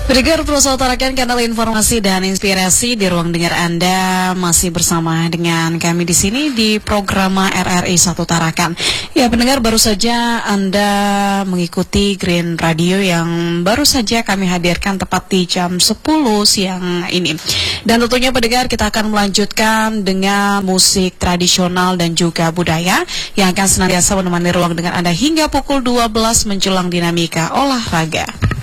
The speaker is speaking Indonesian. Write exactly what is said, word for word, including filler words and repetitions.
Pendengar Prosa Utarakan kanal informasi dan inspirasi di ruang dengar Anda masih bersama dengan kami di sini di program R R I satu Tarakan. Ya pendengar, baru saja Anda mengikuti Green Radio yang baru saja kami hadirkan tepat di jam sepuluh siang ini. Dan tentunya pendengar, kita akan melanjutkan dengan musik tradisional dan juga budaya yang akan senantiasa menemani ruang dengar Anda hingga pukul dua belas menjelang dinamika olahraga.